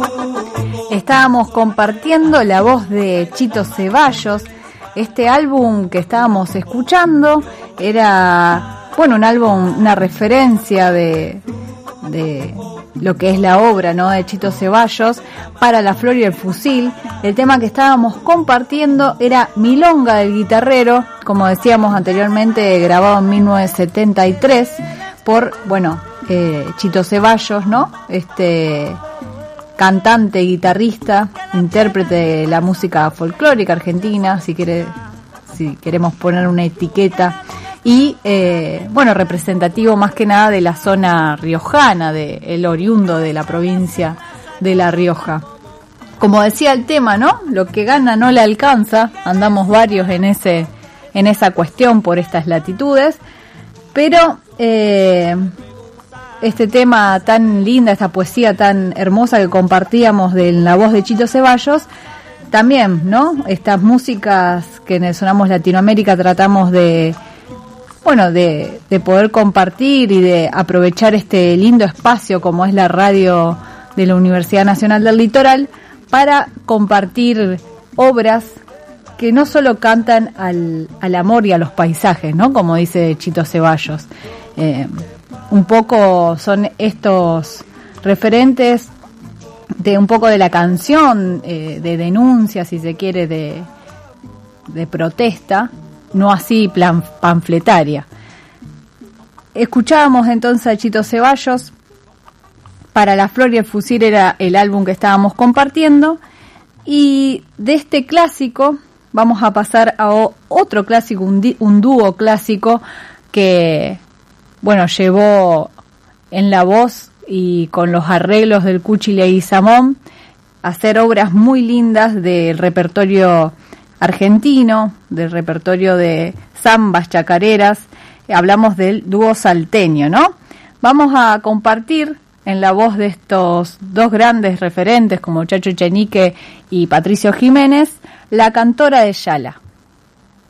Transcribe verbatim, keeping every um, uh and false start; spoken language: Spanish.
Estábamos compartiendo la voz de Chito Ceballos. Este álbum que estábamos escuchando era, bueno, un álbum, una referencia de, de lo que es la obra, ¿no?, de Chito Ceballos, Para la Flor y el Fusil. El tema que estábamos compartiendo era Milonga del Guitarrero, como decíamos anteriormente, grabado en mil novecientos setenta y tres por, bueno, eh, Chito Ceballos, ¿no?, este cantante, guitarrista, intérprete de la música folclórica argentina, si quiere, si queremos poner una etiqueta, y eh, bueno, representativo más que nada de la zona riojana, de el oriundo de la provincia de La Rioja. Como decía el tema, ¿no?, lo que gana no le alcanza. Andamos varios en ese, en esa cuestión por estas latitudes, pero eh, este tema tan linda, esta poesía tan hermosa que compartíamos de la voz de Chito Ceballos, también, ¿no?, estas músicas que en el Sonamos Latinoamérica tratamos de, bueno, de, de poder compartir y de aprovechar este lindo espacio como es la radio de la Universidad Nacional del Litoral para compartir obras que no solo cantan al, al amor y a los paisajes, ¿no?, como dice Chito Ceballos. Eh, un poco son estos referentes de un poco de la canción, eh, de denuncia, si se quiere, de, de protesta, no así plan, panfletaria. Escuchábamos entonces a Chito Ceballos. Para la Flor y el Fusil era el álbum que estábamos compartiendo, y de este clásico vamos a pasar a otro clásico, un, di, un dúo clásico que, bueno, llevó en la voz y con los arreglos del Cuchi Leguizamón a hacer obras muy lindas del repertorio argentino, del repertorio de zambas, chacareras. Hablamos del dúo salteño, ¿no? Vamos a compartir en la voz de estos dos grandes referentes como Chacho Echenique y Patricio Jiménez, La Cantora de Yala.